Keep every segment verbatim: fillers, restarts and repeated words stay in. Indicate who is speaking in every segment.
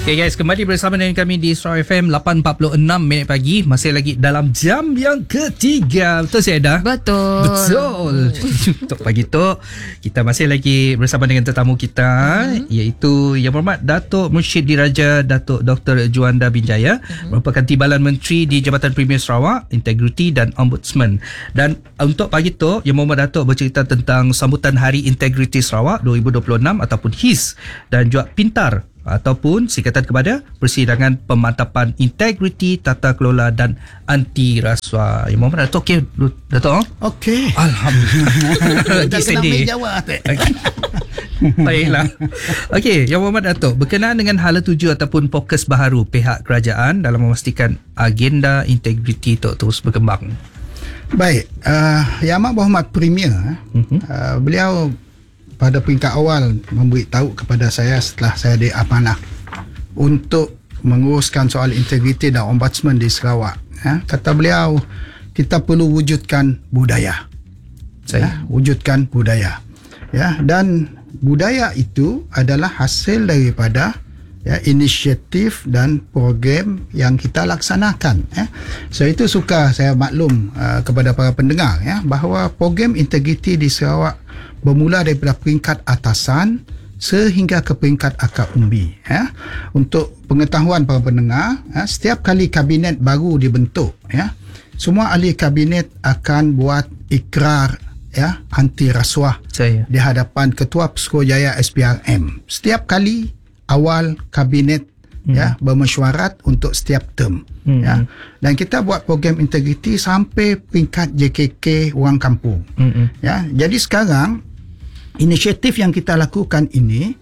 Speaker 1: Okay guys, kembali bersama dengan kami di Star F M lapan empat puluh enam minit pagi. Masih lagi dalam jam yang ketiga. Betul saya dah?
Speaker 2: Betul.
Speaker 1: Betul. Untuk pagi tu kita masih lagi bersama dengan tetamu kita, uh-huh. iaitu Yang Berhormat Datuk Mursyid Diraja Datuk Doktor Juanda Binjaya, uh-huh. merupakan Timbalan Menteri di Jabatan Premier Sarawak, Integriti dan Ombudsman. Dan untuk pagi tu Yang Berhormat Datuk bercerita tentang sambutan Hari Integriti Sarawak dua ribu dua puluh enam ataupun H I S dan juga Pintar ataupun singkatan kepada Persidangan Pemantapan Integriti, Tata Kelola dan Anti Rasuah. Yang Muhammad Datuk, okey Datuk?
Speaker 3: Okey.
Speaker 1: Alhamdulillah.
Speaker 3: Tak kena ambil jawab.
Speaker 1: Baiklah. Okey, Yang Muhammad Datuk, berkenaan dengan hala tuju ataupun fokus baharu pihak kerajaan dalam memastikan agenda integriti itu terus berkembang.
Speaker 3: Baik, uh, Yang Amat Berhormat Premier, uh-huh. uh, beliau pada peringkat awal memberitahu kepada saya setelah saya diamanah untuk menguruskan soal integriti dan ombudsman di Sarawak. Ya, kata beliau, kita perlu wujudkan budaya. Saya ya, wujudkan budaya. Ya, dan budaya itu adalah hasil daripada ya, inisiatif dan program yang kita laksanakan. Ya. So itu suka saya maklum uh, kepada para pendengar ya, bahawa program integriti di Sarawak bermula daripada peringkat atasan sehingga ke peringkat akar umbi. Ya. Untuk pengetahuan para pendengar, ya, setiap kali kabinet baru dibentuk, ya, semua ahli kabinet akan buat ikrar ya, anti rasuah Saya. di hadapan Ketua Pesuruhjaya S P R M. Setiap kali awal kabinet hmm. ya, bermesyuarat untuk setiap term. Hmm. Ya. Dan kita buat program integriti sampai peringkat J K K orang kampung. Hmm. Ya. Jadi sekarang inisiatif yang kita lakukan ini,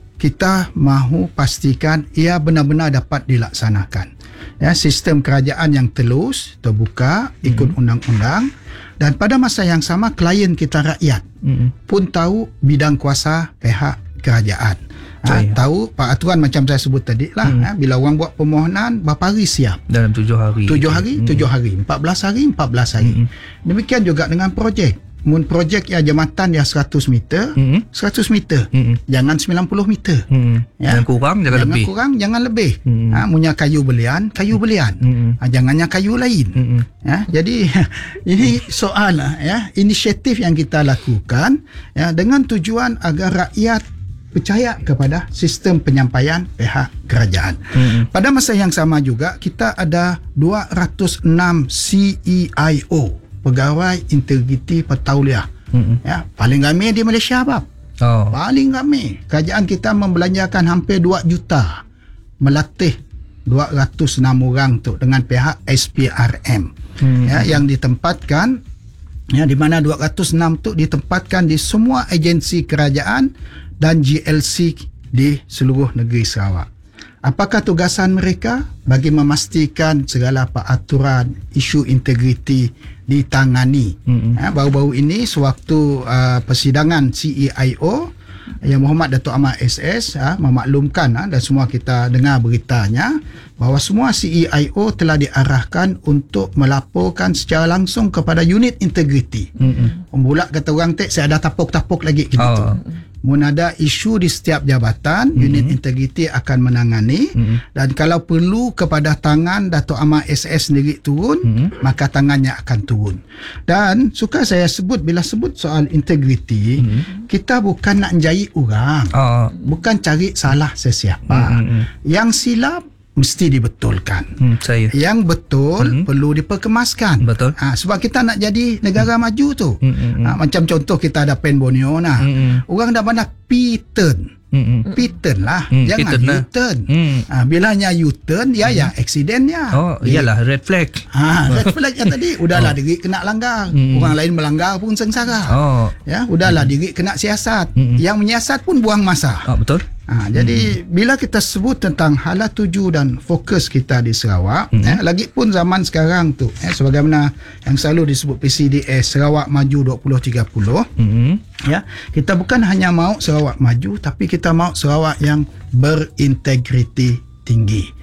Speaker 3: kita mahu pastikan ia benar-benar dapat dilaksanakan. Ya, sistem kerajaan yang telus, terbuka, ikut mm-hmm. undang-undang, dan pada masa yang sama klien kita rakyat mm-hmm. pun tahu bidang kuasa pihak kerajaan. Ha, tahu peraturan macam saya sebut tadi lah. Mm. Ha, bila orang buat permohonan, berapa hari siap?
Speaker 1: Dalam tujuh hari.
Speaker 3: Tujuh hari, mm. tujuh hari. Empat belas hari, empat belas hari. Mm. Demikian juga dengan projek. Mun projek ya jambatan dia seratus meter, mm-hmm. seratus meter. Mm-hmm. Jangan sembilan puluh meter. Mm-hmm. Ya.
Speaker 1: Jangan kurang, jangan,
Speaker 3: jangan
Speaker 1: lebih.
Speaker 3: Jangan kurang, jangan lebih. Mm-hmm. Ha, punya kayu belian, kayu belian. Mm-hmm. Ha, jangannya kayu lain. Mm-hmm. Ya, jadi ini soal ya, inisiatif yang kita lakukan ya, dengan tujuan agar rakyat percaya kepada sistem penyampaian pihak kerajaan. Mm-hmm. Pada masa yang sama juga kita ada dua ratus enam C E I O, Pegawai Integriti Petauliah. Mm-hmm. Ya, paling ramai di Malaysia, Bab. Oh. Paling ramai. Kerajaan kita membelanjakan hampir dua juta melatih dua ratus enam orang tu dengan pihak S P R M. Mm-hmm. Ya, yang ditempatkan ya, di mana dua ratus enam tu ditempatkan di semua agensi kerajaan dan G L C di seluruh negeri Sarawak. Apakah tugasan mereka? Bagi memastikan segala peraturan isu integriti ditangani. Mm-hmm. Ha, baru-baru ini sewaktu uh, persidangan C E I O, Yang Berhormat Datuk Ahmad S S ha, memaklumkan ha, dan semua kita dengar beritanya bahawa semua C E I O telah diarahkan untuk melaporkan secara langsung kepada unit integriti. Mm-hmm. Pembulak kata orang tek, saya ada tapuk-tapuk lagi gitu. Oh. Mun ada isu di setiap jabatan, mm-hmm. unit integriti akan menangani, mm-hmm. dan kalau perlu kepada tangan Datuk Ahmad S S sendiri turun, mm-hmm. maka tangannya akan turun. Dan suka saya sebut, bila sebut soal integriti, mm-hmm. kita bukan nak menjahit orang, uh. bukan cari salah sesiapa. Mm-hmm. Yang silap mesti dibetulkan. Hmm, saya. Yang betul mm-hmm. perlu diperkemaskan. Betul. Ha, sebab kita nak jadi negara mm-hmm. maju tu. Mm-hmm. Ha, macam contoh kita ada Pen Borneo nah. Mm-hmm. Orang dah banyak P-turn. Mm-hmm. P-turn lah. Mm, jangan U-turn. Mm. Ha, bilanya U-turn, ya mm. ya accidentnya. Oh,
Speaker 1: iyalah red flag.
Speaker 3: Ha, red flag yang tadi udahlah oh. diri kena langgar. Mm. Orang lain melanggar pun sengsara. Oh. Ya, udahlah mm. diri kena siasat. Mm. Yang menyiasat pun buang masa. Oh, betul. Ha, jadi hmm. bila kita sebut tentang hala tuju dan fokus kita di Sarawak, hmm. eh, lagi pun zaman sekarang tu, eh, sebagaimana yang selalu disebut P C D S Sarawak Maju dua ribu tiga puluh, hmm. ya, kita bukan hanya mahu Sarawak maju, tapi kita mahu Sarawak yang berintegriti tinggi.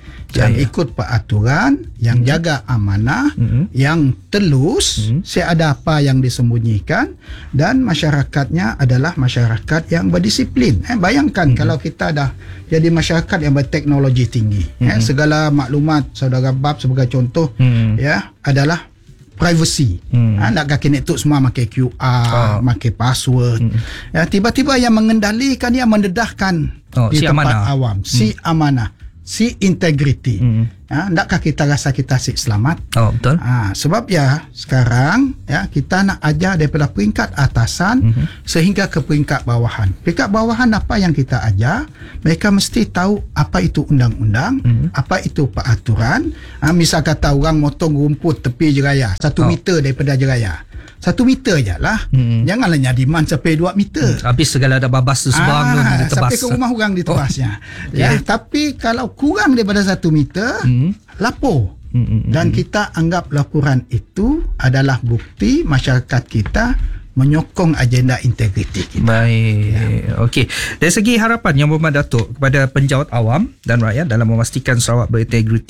Speaker 3: yang
Speaker 1: Jaya.
Speaker 3: ikut peraturan, yang hmm. jaga amanah, hmm. yang telus, hmm. ada apa yang disembunyikan, dan masyarakatnya adalah masyarakat yang berdisiplin. Eh, bayangkan hmm. kalau kita dah jadi masyarakat yang berteknologi tinggi, hmm. eh, segala maklumat saudara Bab sebagai contoh hmm. ya adalah privacy. Hmm. Ha, nak kaki network semua pakai Q R, pakai oh. password. Hmm. Ya, tiba-tiba yang mengendalikan, yang mendedahkan
Speaker 1: oh,
Speaker 3: di
Speaker 1: si
Speaker 3: tempat
Speaker 1: amanah.
Speaker 3: awam, si hmm. amanah, si integriti. Hmm. Ya, nakkah kita rasa kita si selamat?
Speaker 1: Oh, betul.
Speaker 3: Ha, sebab ya sekarang ya kita nak ajar daripada peringkat atasan hmm. sehingga ke peringkat bawahan. Peringkat bawahan apa yang kita ajar? Mereka mesti tahu apa itu undang-undang, hmm. apa itu peraturan. Ha, misal kata orang motong rumput tepi jeraya, satu oh. meter daripada jeraya. Satu meter je lah. Hmm. Janganlah nyadiman sampai dua meter.
Speaker 1: Hmm. Habis segala ada babas tu sebang
Speaker 3: ah,
Speaker 1: tu ditebas.
Speaker 3: Sampai ke rumah orang ditebasnya. Oh. Ya, okay. Tapi kalau kurang daripada satu meter, hmm. lapor. Hmm. Dan kita anggap laporan itu adalah bukti masyarakat kita menyokong agenda integriti kita.
Speaker 1: Baik. Ya. Okey. Dari segi harapan Yang Berhormat Datuk kepada penjawat awam dan rakyat dalam memastikan Sarawak berintegriti